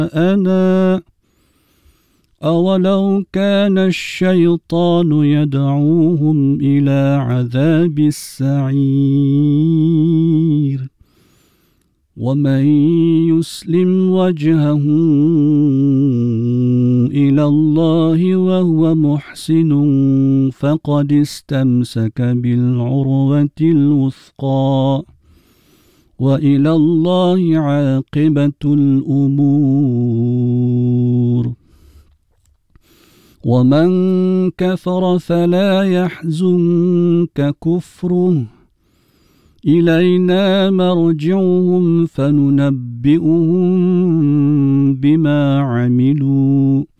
أنا أولو كان الشيطان يدعوهم إلى عذاب السعير ومن يسلم وجهه إلى الله وهو محسن فقد استمسك بالعروة الوثقى وإلى الله عاقبة الأمور ومن كفر فلا يحزنك كفره إلينا مرجعهم فننبئهم بما عملوا